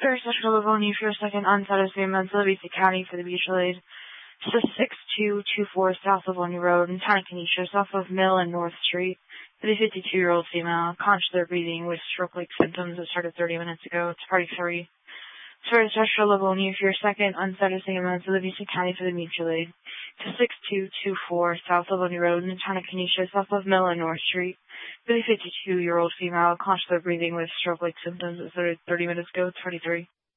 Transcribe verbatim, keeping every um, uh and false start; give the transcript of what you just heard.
First, Metro Livonia for a second on Saturday, Mensa, Basic County for the mutual aid. six two two four South Livonia Road in Tanakanisha, south of Mill and North Street. For the fifty-two-year-old female, conscious of breathing with stroke-like symptoms that started thirty minutes ago. It's party three. First, Metro Livonia for your second on Saturday, Mensa, Basic County for the mutual aid. six two two four South Livonia Road in Tanakanisha, south of Mill and North Street. For the fifty-two-year-old female, conscious of breathing with stroke-like symptoms that started thirty minutes ago. It's party three.